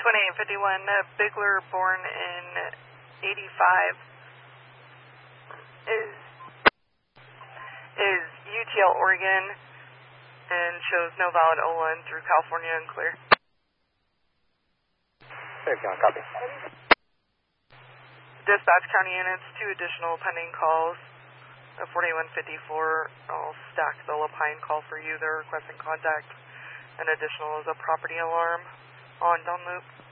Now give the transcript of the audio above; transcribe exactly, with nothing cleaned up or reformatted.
twenty-eight fifty-one, uh, Bigler, born in eighty-five, is is U T L Oregon and shows no valid O L N through California and clear. Hey, John, copy. Dispatch county units, two additional pending calls. Uh, forty-one fifty-four, I'll stack the Lapine call for you. They're requesting contact. An additional is a property alarm on Don Loop.